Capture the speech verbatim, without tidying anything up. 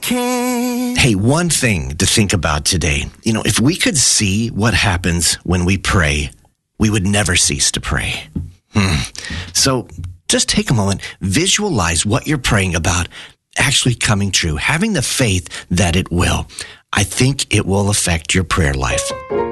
can. Hey, one thing to think about today. You know, if we could see what happens when we pray, we would never cease to pray. Hmm. So just take a moment, visualize what you're praying about actually coming true, having the faith that it will. I think it will affect your prayer life.